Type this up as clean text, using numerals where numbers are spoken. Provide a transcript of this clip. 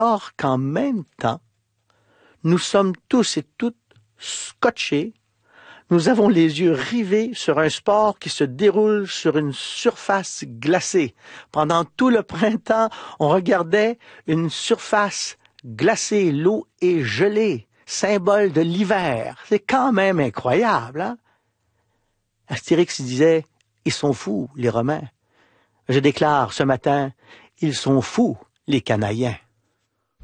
Or qu'en même temps, nous sommes tous et toutes scotchés. Nous avons les yeux rivés sur un sport qui se déroule sur une surface glacée. Pendant tout le printemps, on regardait une surface glacée. L'eau est gelée, symbole de l'hiver. C'est quand même incroyable, hein? Astérix disait, ils sont fous, les Romains. Je déclare ce matin, ils sont fous, les Canadiens.